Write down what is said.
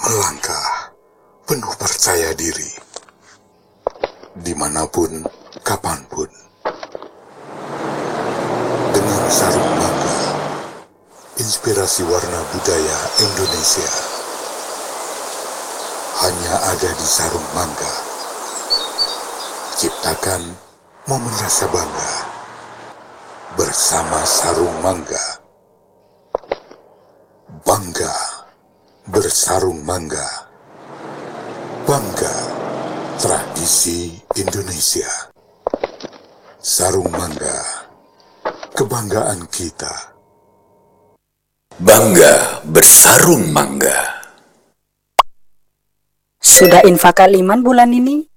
melangkah penuh percaya diri, dimanapun, kapanpun, dengan sarung mangga, inspirasi warna budaya Indonesia hanya ada di sarung mangga. Ciptakan momen rasa bangga bersama sarung mangga. Bangga bersarung mangga. Bangga tradisi Indonesia. Sarung mangga, kebanggaan kita. Bangga bersarung mangga. Sudah infak Iman bulan ini?